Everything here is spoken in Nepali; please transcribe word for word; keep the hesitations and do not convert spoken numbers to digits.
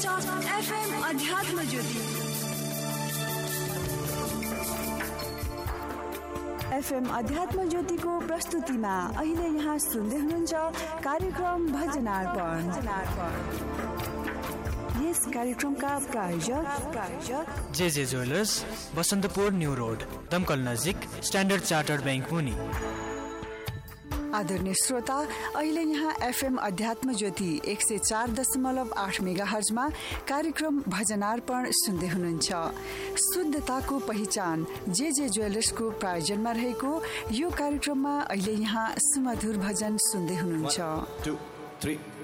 हुनुहुन्छ एफएम अध्यात्म ज्योति। एफएम अध्यात्म ज्योतिको प्रस्तुतिमा अहिले यहाँ सुन्दै हुनुहुन्छ कार्यक्रम भजनार्पण। यस कार्यक्रमका प्रायोजक प्रायोजक जे जे ज्वेलर्स, बसन्तपुर न्यू रोड, दमकल नजिक, स्ट्यान्डर्ड चार्टर्ड बैंक मुनि। आदरणीय श्रोता, अहिले यहाँ एफएम अध्यात्म ज्योति एक सय चार दशमलव आठ मेगा हर्जमा कार्यक्रम भजनार्पण सुन्दै हुनुहुन्छ। शुद्धताको पहिचान जे जे ज्वेलर्सको प्रायोजनमा रहेको यो कार्यक्रममा अहिले यहाँ सुमधुर भजन सुन्दै हुनुहुन्छ। One, two, three.